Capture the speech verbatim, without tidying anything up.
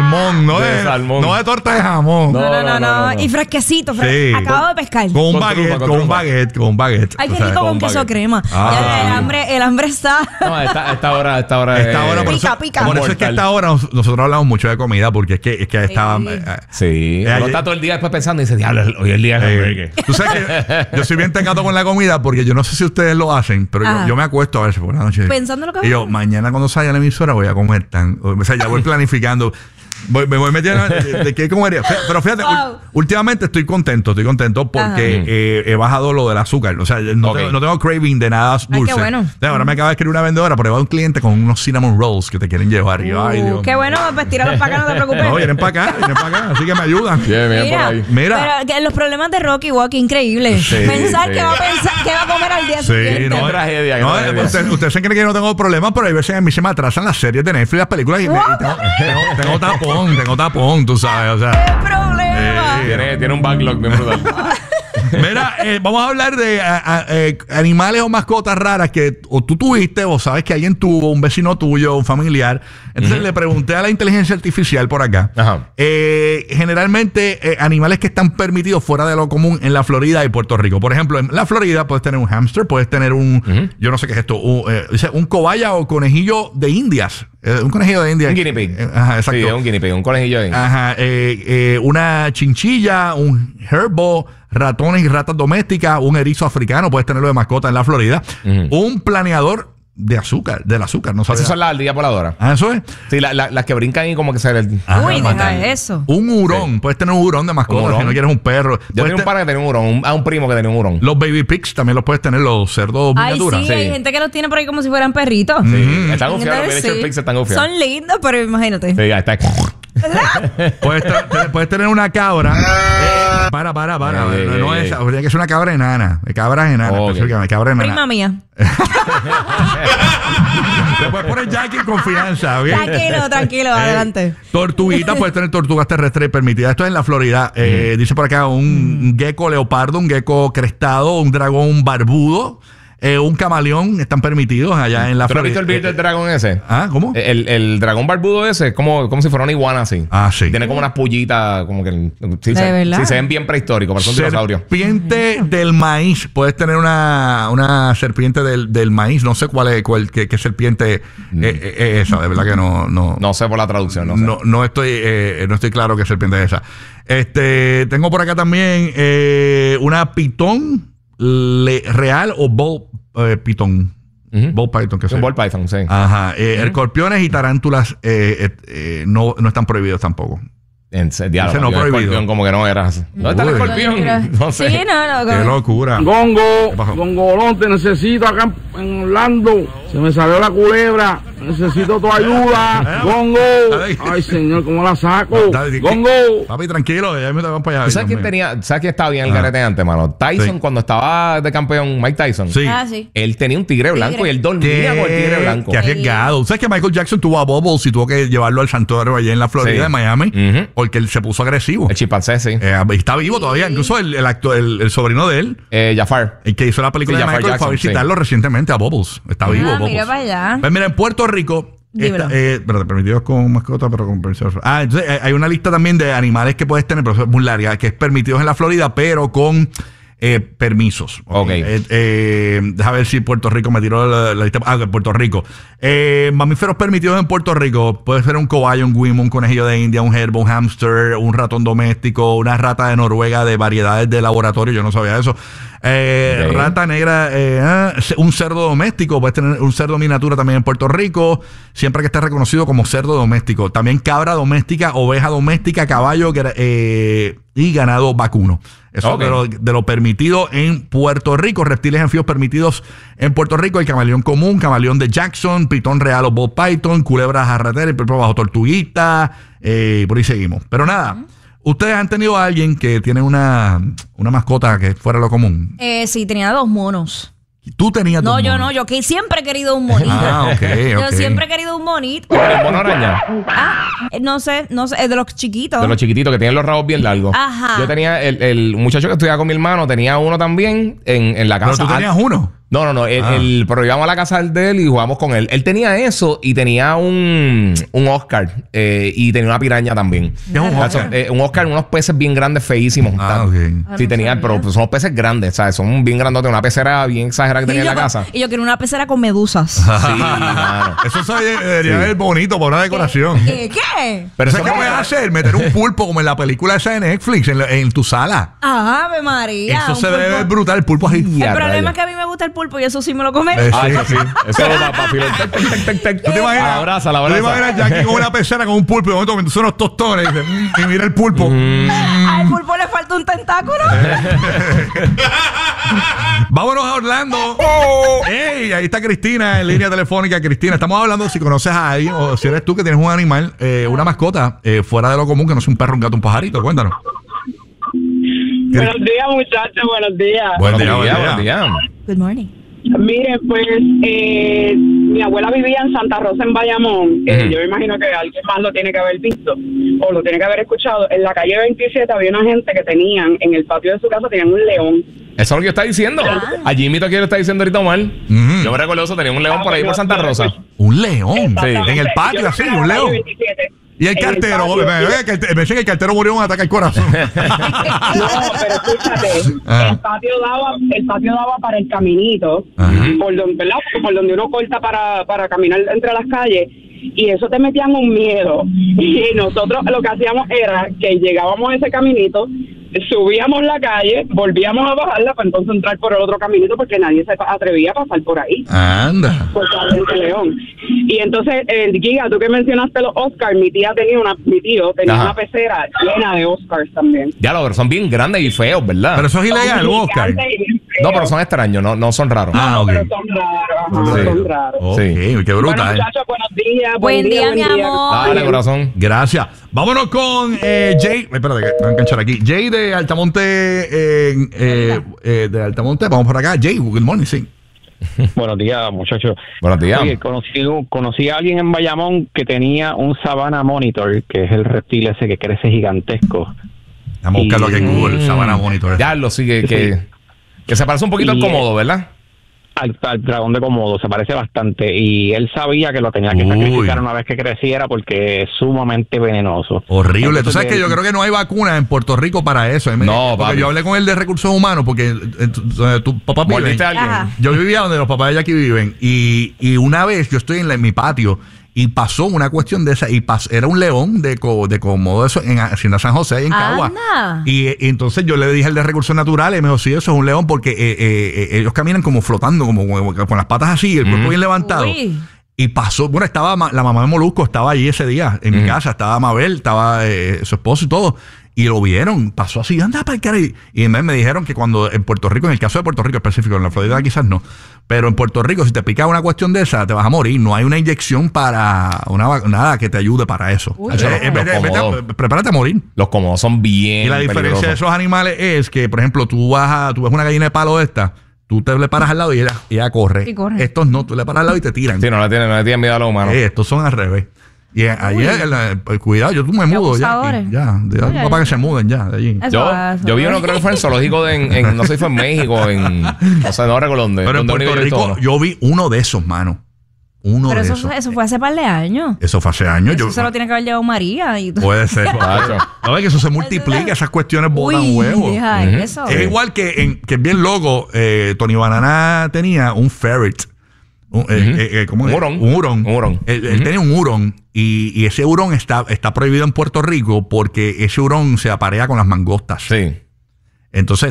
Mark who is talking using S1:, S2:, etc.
S1: salmón, no de,
S2: de salmón.
S1: No de torta de jamón.
S3: No, no, no. no, no, no. Y fresquecito. Fres... Sí. Acabo de pescar.
S1: Con un con baguette, trufa, con, con un baguette, con un baguette.
S3: Ay, qué rico, o sea, con, con queso baguette. Crema. Ah, ya, el hambre, el hambre está.
S2: No, esta, esta hora, esta hora.
S1: Esta hora, por
S3: pica,
S1: eso,
S3: pica.
S1: Por eso es que esta hora nosotros hablamos mucho de comida, porque es que, es que estaba.
S2: Sí. Eh, sí. Uno está todo el día después pensando y dice, diablo, hoy es el día de
S1: eh, Tú sabes que yo soy bien tecato con la comida, porque yo no sé si ustedes lo hacen, pero yo, yo me acuesto a veces por la noche.
S3: Pensando lo que
S1: y yo, mañana cuando salga la emisora voy a comer tan. O sea, ya voy planificando. Voy, me voy metiendo de, de qué comería. Pero fíjate, wow. últimamente estoy contento, estoy contento porque eh, he bajado lo del azúcar. O sea, no, okay. tengo, no tengo craving de nada dulce.
S3: Ay, qué bueno.
S1: O sea, ahora me acaba de escribir una vendedora, pero va un cliente con unos cinnamon rolls que te quieren llevar. Uh, y yo, ay, Dios.
S3: Qué bueno, pues tíralos para acá, no te preocupes.
S1: No, vienen para acá, vienen para acá, así que me ayudan.
S2: Sí, mira,
S3: mira,
S2: por ahí.
S1: Mira.
S3: Pero que los problemas de Rocky Walk, increíble. Sí, pensar sí. que va a pensar que va a comer al día
S1: sí,
S3: siguiente.
S1: No,
S2: qué tragedia. Qué
S1: no,
S2: tragedia.
S1: Usted, ustedes se creen que yo no tengo problemas, pero hay veces a mí se me atrasan las series de Netflix, las películas y, me, y tengo, tengo, tengo tapón, tengo tapón, tú sabes. O sea,
S3: ¡qué problema!
S2: Eh, tiene, tiene un backlog bien brutal.
S1: Mira, eh, vamos a hablar de a, a, eh, animales o mascotas raras que o tú tuviste o sabes que alguien tuvo, un vecino tuyo, un familiar. Entonces uh-huh. le pregunté a la inteligencia artificial por acá. Uh-huh. eh, generalmente eh, animales que están permitidos fuera de lo común en la Florida y Puerto Rico. Por ejemplo, en la Florida puedes tener un hámster, puedes tener un, uh-huh. yo no sé qué es esto, un, eh, un cobaya o conejillo de Indias. Eh, un conejillo de Indias.
S2: Un guinea pig.
S1: Eh, ajá, exacto.
S2: Sí, un guinea pig, un conejillo de Indias.
S1: Ajá, eh, eh, una chinchilla, un herbo, ratones y ratas domésticas, un erizo africano, puedes tenerlo de mascota en la Florida. Uh-huh. Un planeador de azúcar, del azúcar, no sabes.
S2: Esas son las ardillas voladoras.
S1: Ah, eso es.
S2: Sí, la, la, las que brincan y como que se les.
S3: Ah, uy, deja eso.
S1: Un hurón, sí. puedes tener un hurón de mascota hurón. Si no quieres un perro.
S2: Yo tenía un par que tenía un hurón, un, a un primo que tenía un hurón.
S1: Los baby pigs también los puedes tener, los cerdos miniaturas.
S3: Sí, sí, hay gente que los tiene por ahí como si fueran perritos.
S2: Sí, mm-hmm. están confiados, los miniature pigs están confiados.
S3: Son lindos, pero imagínate.
S2: Sí, ya está.
S1: puedes, te, puedes tener una cabra. Eh, para, para, para. Ey, no, no ey, es, tiene que ser una cabra enana. Cabras enanas. Oh, okay. Cabra enana.
S3: Prima mía.
S1: Le puedes poner Jackie en confianza. ¿Bien?
S3: Tranquilo, tranquilo, eh, adelante.
S1: Tortuguitas, puedes tener tortugas terrestres permitidas. Esto es en la Florida. Eh, mm. Dice por acá un mm. gecko leopardo, un gecko crestado, un dragón barbudo. Eh, un camaleón están permitidos allá en la
S2: Florida. ¿Tú has visto el video del dragón ese?
S1: Ah, ¿cómo?
S2: El, el dragón barbudo ese es como, como si fuera una iguana así.
S1: Ah, sí.
S2: Tiene como unas pullitas, como que sí, se, sí, se ven bien prehistóricos, pero son dinosaurios.
S1: Serpiente del maíz. Puedes tener una, una serpiente del, del maíz. No sé cuál es, cuál, qué, qué serpiente mm. es, es esa. De verdad que no, no.
S2: No sé por la traducción, no sé.
S1: No, no estoy, eh, no estoy claro qué serpiente es esa. Este, tengo por acá también eh, una pitón le, real o ball eh, pitón. Uh-huh. Ball python, que sea.
S2: Un ball python, sí.
S1: Ajá. Eh, uh-huh. Escorpiones y tarántulas eh, eh, eh, no, no están prohibidos tampoco.
S2: En serio,
S1: ese no prohibido.
S2: Como que no era así. ¿Dónde está el escorpión? No sé.
S3: Sí, no, no.
S1: Qué locura.
S4: Gongo, Gongolón, te necesito acá en Orlando. Se me salió la culebra. Necesito tu ayuda. Gongo. Ay, señor, ¿cómo la saco? Gongo.
S1: Papi, tranquilo, ya me van para allá.
S2: ¿Sabes quién tenía? ¿Sabes quién estaba bien el garete antes, mano? Tyson, sí. Cuando estaba de campeón, Mike Tyson.
S1: Sí.
S3: Ah, sí.
S2: Él tenía un tigre blanco tigre. Y él dormía con el tigre blanco.
S1: Qué arriesgado. ¿Sabes que Michael Jackson tuvo a Bubbles y tuvo que llevarlo al santuario allá en la Florida, sí. de Miami? Uh-huh. Porque él se puso agresivo.
S2: El chimpancé, sí.
S1: Eh, está vivo sí. todavía. Incluso el, el, acto, el, el sobrino de él.
S2: Eh, Jafar.
S1: El que hizo la película sí, de Jafar Michael Jackson, fue a visitarlo sí. recientemente a Bubbles. Está ah, vivo Bubbles.
S3: Mira para allá.
S1: Pues mira, en Puerto Rico... Esta, eh, pero permitidos con mascota, pero con permisos. Ah, entonces hay una lista también de animales que puedes tener, pero eso es muy larga, que es permitidos en la Florida, pero con eh, permisos.
S2: Okay.
S1: Eh, eh, deja ver si Puerto Rico me tiró la, la lista. Ah, Puerto Rico. Eh, mamíferos permitidos en Puerto Rico. Puede ser un cobayo, un guimo, un conejillo de India, un gerbo, un hámster, un ratón doméstico, una rata de Noruega de variedades de laboratorio. Yo no sabía eso. Eh, okay. Rata negra, eh, un cerdo doméstico, puedes tener un cerdo miniatura también en Puerto Rico, siempre que esté reconocido como cerdo doméstico. También cabra doméstica, oveja doméstica, caballo eh, y ganado vacuno. Eso okay. de, lo, de lo permitido en Puerto Rico. Reptiles anfibios permitidos en Puerto Rico: el camaleón común, camaleón de Jackson, pitón real o ball python, culebra jarratera, el perro bajo tortuguita, eh, por ahí seguimos. Pero nada. Uh-huh. ¿Ustedes han tenido a alguien que tiene una, una mascota que fuera lo común?
S3: Eh, sí, tenía dos monos.
S1: ¿Tú tenías
S3: no,
S1: dos
S3: yo
S1: monos?
S3: No, yo que siempre he querido un monito.
S1: Ah, ok, ok.
S3: Yo siempre he querido un monito.
S2: ¿El mono araña?
S3: Ah, no sé, no sé, es de los chiquitos.
S2: De los chiquititos que tienen los rabos bien largos.
S3: Ajá.
S2: Yo tenía, el, el muchacho que estudiaba con mi hermano tenía uno también en, en la casa.
S1: ¿Pero tú tenías uno?
S2: No, no, no. Él,
S1: Ah.
S2: él- pero íbamos a la casa de él y jugamos con él. Él tenía eso y tenía un, un Oscar eh, y tenía una piraña también.
S1: ¿Qué es un
S2: Ah,
S1: Oscar?
S2: son, eh, un Oscar, unos peces bien grandes, feísimos.
S1: Ah,
S2: Tan-
S1: ok.
S3: Ah,
S2: Sí,
S3: no
S2: tenía,
S3: sabía.
S2: pero pues, son los peces grandes, ¿sabes? Son bien grandotes. Una pecera bien exagerada que
S3: Y
S2: tenía en
S3: yo,
S2: la casa.
S3: y yo quiero una pecera con medusas.
S2: Sí, mano.
S1: Eso se debería ver bonito para una decoración.
S3: ¿Qué? ¿Qué?
S2: Pero
S1: ¿Sabes
S2: eso
S1: qué puedes hacer? Meter un pulpo como en la película esa de Netflix en, la- en tu sala.
S3: Ave María.
S1: Eso
S3: un
S1: se debe
S3: pulpo.
S1: ver brutal, el pulpo así.
S2: Ya,
S3: El problema
S2: rayos.
S3: es que a mí me gusta el pulpo y eso sí me lo come.
S1: Eh,
S2: Ah,
S1: sí.
S2: eso sí. Eso es para filar. Tec, tec, tec, tec, tec.
S1: ¿Tú te imaginas?
S2: A la brasa, a la
S1: ¿Tú te
S2: brasa.
S1: imaginas Jackie con una pecera con un pulpo y de momento comiéndose unos tostones y, dice, "Mm", y mira el pulpo?
S3: Al pulpo le falta un tentáculo.
S1: Vámonos a Orlando. ¡Ey! Ahí está Cristina en línea telefónica. Cristina, estamos hablando si conoces a alguien o si eres tú que tienes un animal, eh, una mascota eh, fuera de lo común, que no sea un perro, un gato, un pajarito. Cuéntanos.
S5: Buenos días, muchachos, buenos días.
S1: Buen
S2: Buen
S1: día,
S2: día,
S1: buen
S2: buen
S1: día.
S2: día.
S3: Good morning.
S5: Miren, pues eh, mi abuela vivía en Santa Rosa, en Bayamón. Eh,
S2: Ujú.
S5: yo me imagino que alguien más lo tiene que haber visto o lo tiene que haber escuchado. En la calle veintisiete había una gente que tenían, en el patio de su casa, tenían un león.
S2: Eso es lo que yo estaba diciendo.
S3: Ah.
S2: Allí mito que lo está diciendo ahorita Omar.
S1: Ujú.
S2: Yo me recuerdo eso, tenía un león por ahí por Santa Rosa.
S1: Un león.
S5: Exactamente.
S1: En el patio,
S5: Yo
S1: así,
S5: fui a la
S1: un
S5: calle
S1: león.
S5: veintisiete.
S1: Y el
S5: En
S1: cartero,
S5: patio,
S1: me,
S5: y-
S1: me, me, me dicen que el cartero murió de un ataque al corazón.
S5: No, pero escúchate,
S1: Ah.
S5: el patio daba, el patio daba para el caminito,
S1: Ajá.
S5: por donde, ¿verdad? Por donde uno corta para, para caminar entre las calles, y eso te metían un miedo. Y nosotros lo que hacíamos era que llegábamos a ese caminito, subíamos la calle, volvíamos a bajarla para entonces entrar por el otro caminito porque nadie se atrevía a pasar por ahí.
S1: Anda.
S5: Por Valiente León. Y entonces, el Giga, tú que mencionaste los Oscars, mi tía tenía una, mi tío tenía
S2: Ajá.
S5: una pecera llena de Oscars también.
S2: Ya lo, pero son bien grandes y feos, ¿verdad?
S1: Pero eso es ilegal, Oscar.
S5: Gigantes y bien feos.
S2: No, pero son extraños, no, no son raros.
S1: Ah, ok.
S5: Pero son raros, ajá,
S2: Sí.
S5: son raros.
S1: Ok,
S2: Sí.
S1: qué
S5: Bueno,
S1: brutal.
S5: muchachos, buenos días.
S3: Buen día, mi amor.
S2: Dale, corazón.
S1: Gracias. Vámonos con eh, Jay. Espérate, que me voy a enganchar aquí. Jay de Altamonte. Eh, eh, eh, de Altamonte. Vamos por acá. Jay, good morning, sí.
S6: Buenos días, muchachos.
S2: Buenos días.
S6: Oye, conocí, conocí a alguien en Bayamón que tenía un Savannah Monitor, que es el reptil ese que crece gigantesco.
S1: Vamos a buscarlo aquí en Google.
S2: Mm.
S1: Savannah Monitor.
S2: Ya lo sigue, que,
S6: Sí.
S2: que se parece un poquito al
S6: Y-
S2: cómodo, ¿verdad?
S6: Al, al dragón de Komodo, se parece bastante. Y él sabía que lo tenía que
S1: Uy.
S6: sacrificar una vez que creciera porque es sumamente venenoso.
S1: Horrible. Tú
S6: Entonces,
S1: sabes que
S6: él-
S1: yo creo que no hay vacuna en Puerto Rico para eso.
S2: No,
S1: porque
S2: papi.
S1: yo hablé con él de recursos humanos porque eh, tu, eh, tu papá vive.
S2: ¿Mordiste a alguien?
S3: Ajá.
S1: Yo vivía donde los papás de Jackie viven y, y una vez yo estoy en, la- en mi patio y pasó una cuestión de esa y pas- era un león de, co, de Komodo eso, en Hacienda San José, en Cagua.
S3: Anda.
S1: Y, y entonces yo le dije al de recursos naturales y me dijo, sí, eso es un león porque eh, eh, eh, ellos caminan como flotando, como, como con las patas así, el cuerpo bien levantado.
S3: Uy.
S1: Y pasó, bueno, estaba ma- la mamá de Molusco, estaba allí ese día en mi
S2: Mm.
S1: casa, estaba Mabel, estaba eh, su esposo y todo. Y lo vieron, pasó así, anda para el cara. Y, y me, me dijeron que cuando en Puerto Rico, en el caso de Puerto Rico específico, en la Florida quizás no, pero en Puerto Rico, si te pica una cuestión de esa, te vas a morir. No hay una inyección para una vac- nada que te ayude para eso.
S3: Uy.
S1: O sea,
S2: Los
S1: en vez de- en vez de-
S2: cómodos.
S1: prepárate a morir.
S2: Los cómodos son bien
S1: Y la diferencia de
S2: peligrosos.
S1: esos animales es que, por ejemplo, tú vas a, tú ves una gallina de palo de esta, tú te le paras al lado y ella, ella corre.
S3: Y corre.
S1: Estos no, tú le paras al lado y te tiran.
S2: Sí, no le tienen, no le tienen miedo a los humanos.
S1: Eh, estos son al revés. Y eh, ayer, la- pues, cuidado, yo tú me
S3: Qué
S1: mudo ya.
S3: abusadores.
S1: aquí, Ya, de
S3: Oye,
S1: para que se muden ya de allí.
S3: Eso,
S2: Yo,
S3: eso.
S2: yo vi uno, creo que fue en el zoológico de, en, en- no sé si fue en México, en, o sea, no recuerdo dónde.
S1: Pero en
S2: dónde
S1: Puerto
S2: yo he visto
S1: Rico
S2: uno.
S1: yo vi uno de esos, mano. Uno
S3: Pero
S1: de
S3: eso,
S1: esos.
S3: eso fue hace par de años.
S1: Eso fue hace años.
S3: Eso
S1: Yo,
S3: se lo tiene que haber llevado María. Y tú.
S1: puede ser.
S2: Tacho.
S1: No, es que eso se multiplica, esas cuestiones botan
S3: Uy,
S1: huevos.
S3: deja
S2: Ujú.
S3: eso.
S1: Es igual que, en, que es bien loco. eh, Tony Banana tenía un ferret. Un, eh,
S2: Ujú.
S1: eh, eh, ¿cómo
S2: Un
S1: es?
S2: hurón.
S1: Un hurón.
S2: Un hurón.
S1: Él, él
S2: Ujú.
S1: tenía un hurón y, y ese hurón está, está prohibido en Puerto Rico porque ese hurón se aparea con las mangostas.
S2: Sí.
S1: Entonces